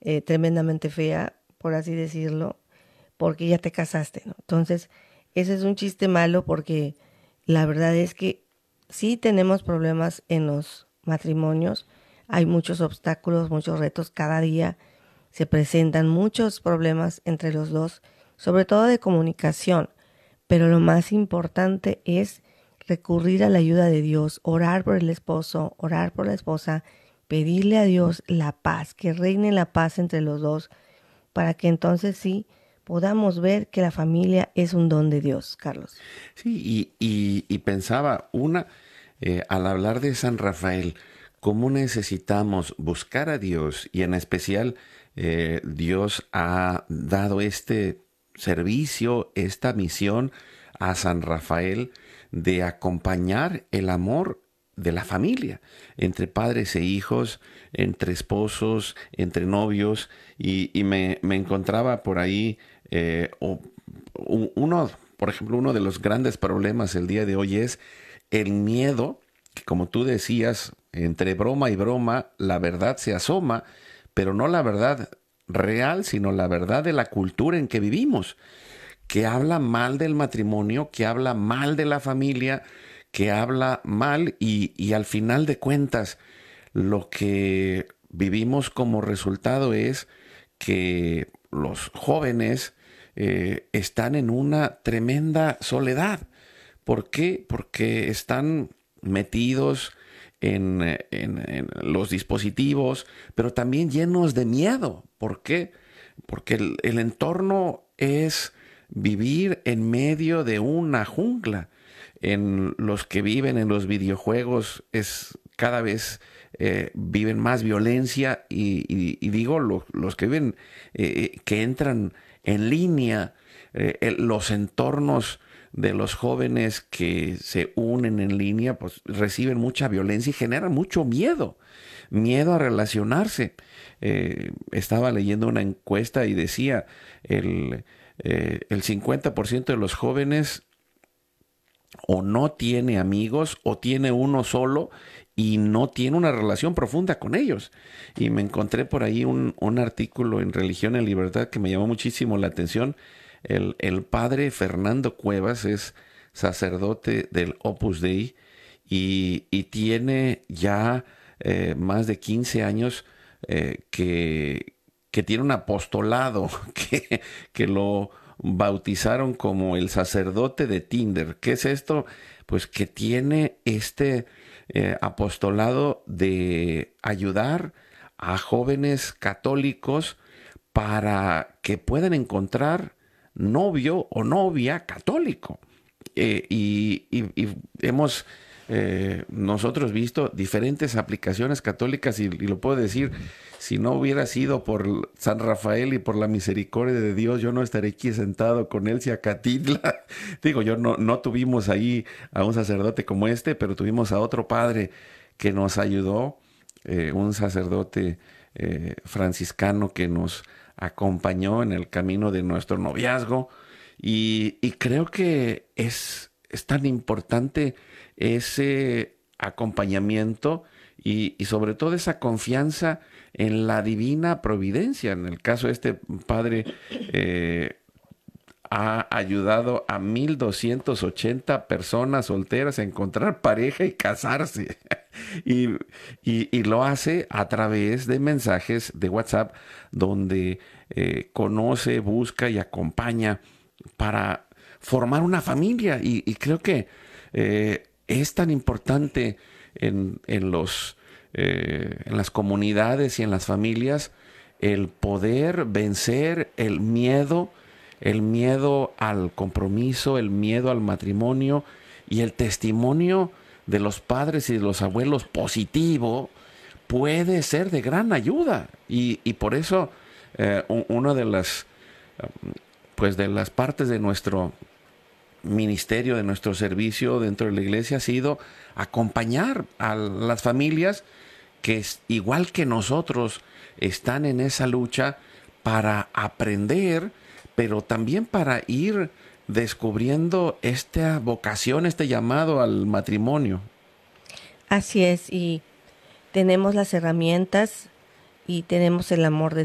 tremendamente fea, por así decirlo, porque ya te casaste, ¿no? Entonces, ese es un chiste malo porque la verdad es que sí tenemos problemas en los matrimonios, hay muchos obstáculos, muchos retos cada día, se presentan muchos problemas entre los dos, sobre todo de comunicación, pero lo más importante es recurrir a la ayuda de Dios, orar por el esposo, orar por la esposa, pedirle a Dios la paz, que reine la paz entre los dos, para que entonces sí podamos ver que la familia es un don de Dios, Carlos. Sí, y pensaba, al hablar de San Rafael, cómo necesitamos buscar a Dios y en especial Dios ha dado este servicio, esta misión a San Rafael de acompañar el amor de la familia, entre padres e hijos, entre esposos, entre novios, y me encontraba por ahí uno, por ejemplo, uno de los grandes problemas el día de hoy es el miedo, que como tú decías, entre broma y broma, la verdad se asoma, pero no la verdad real, sino la verdad de la cultura en que vivimos, que habla mal del matrimonio, que habla mal de la familia, que habla mal y al final de cuentas lo que vivimos como resultado es que los jóvenes están en una tremenda soledad. ¿Por qué? Porque están metidos en los dispositivos, pero también llenos de miedo. ¿Por qué? Porque el entorno es vivir en medio de una jungla. En los que viven en los videojuegos es cada vez viven más violencia y digo los que viven que entran en línea, los entornos de los jóvenes que se unen en línea, pues reciben mucha violencia y generan mucho miedo, miedo a relacionarse. Estaba leyendo una encuesta y decía el 50% de los jóvenes o no tiene amigos o tiene uno solo y no tiene una relación profunda con ellos. Y me encontré por ahí un artículo en Religión en Libertad que me llamó muchísimo la atención. El padre Fernando Cuevas es sacerdote del Opus Dei y tiene ya más de 15 años que tiene un apostolado que lo bautizaron como el sacerdote de Tinder. ¿Qué es esto? Pues que tiene este apostolado de ayudar a jóvenes católicos para que puedan encontrar novio o novia católico. Y hemos nosotros visto diferentes aplicaciones católicas y lo puedo decir, si no hubiera sido por San Rafael y por la misericordia de Dios, yo no estaría aquí sentado con Elsie Acatitla. Digo, yo no tuvimos ahí a un sacerdote como este, pero tuvimos a otro padre que nos ayudó, un sacerdote franciscano que nos acompañó en el camino de nuestro noviazgo. Y creo que es tan importante ese acompañamiento y sobre todo esa confianza en la divina providencia. En el caso de este padre, ha ayudado a 1,280 personas solteras a encontrar pareja y casarse. y, y lo hace a través de mensajes de WhatsApp donde conoce, busca y acompaña para formar una familia. Y creo que es tan importante en las comunidades y en las familias el poder vencer el miedo al compromiso, el miedo al matrimonio y el testimonio de los padres y de los abuelos positivo puede ser de gran ayuda. Y por eso una de las pues de las partes de nuestro ministerio, de nuestro servicio dentro de la iglesia ha sido acompañar a las familias que igual que nosotros están en esa lucha para aprender, pero también para ir descubriendo esta vocación, este llamado al matrimonio. Así es, y tenemos las herramientas y tenemos el amor de